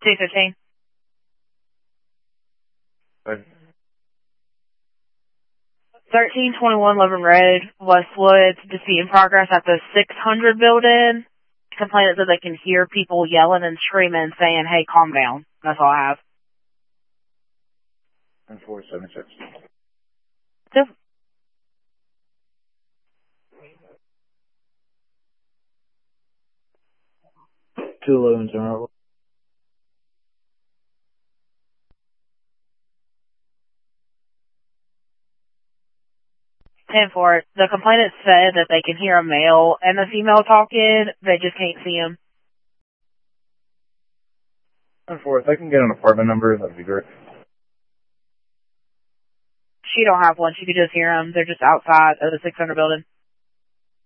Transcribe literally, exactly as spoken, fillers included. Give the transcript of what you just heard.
two fifteen. Right. thirteen twenty-one Logan Road, Westwood, dispute in progress at the six hundred building. Complainant that they can hear people yelling and screaming saying, hey, calm down. That's all I have. And four seventy-six. Yep. Two Logans in our ten four. The complainant said that they can hear a male and a female talking. They just can't see them. And four, if I can get an apartment number, that'd be great. She don't have one. She could just hear them. They're just outside of the six hundred building.